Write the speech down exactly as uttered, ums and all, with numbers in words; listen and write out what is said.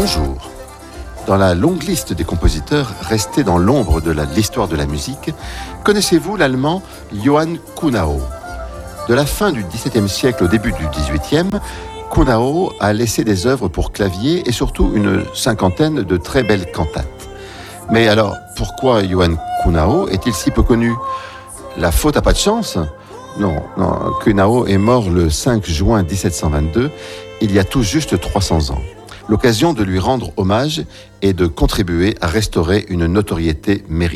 Bonjour. Dans la longue liste des compositeurs restés dans l'ombre de la- de l'histoire de la musique, connaissez-vous l'allemand Johann Kuhnau ? De la fin du dix-septième siècle au début du dix-huitième, Kuhnau a laissé des œuvres pour clavier et surtout une cinquantaine de très belles cantates. Mais alors, pourquoi Johann Kuhnau est-il si peu connu ? La faute n'a pas de chance ? Non, non, Kuhnau est mort le cinq juin dix-sept cent vingt-deux, il y a tout juste trois cents ans. L'occasion de lui rendre hommage et de contribuer à restaurer une notoriété méritée.